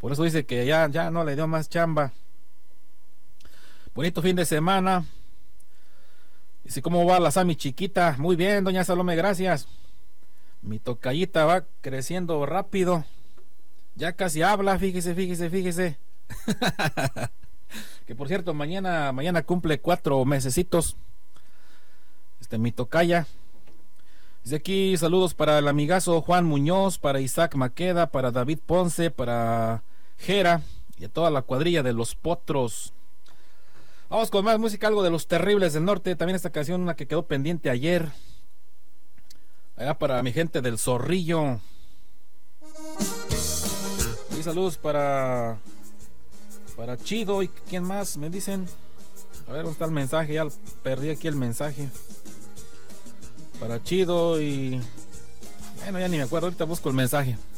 Por eso dice que ya no le dio más chamba. Bonito fin de semana. Dice, ¿cómo va la Sami chiquita? Muy bien, doña Salome, gracias. Mi tocallita va creciendo rápido. Ya casi habla, fíjese. Que por cierto, mañana cumple 4 mesecitos. Mi tocaya. Dice aquí, saludos para el amigazo Juan Muñoz, para Isaac Maqueda, para David Ponce, para Jera y a toda la cuadrilla de los potros. Vamos con más música, algo de los Terribles del Norte. También esta canción, una que quedó pendiente ayer. Allá para mi gente del Zorrillo. Y saludos para Chido. ¿Y quién más? Me dicen. A ver, ¿dónde está el mensaje? Ya perdí aquí el mensaje. Para Chido y... Bueno, ya ni me acuerdo. Ahorita busco el mensaje.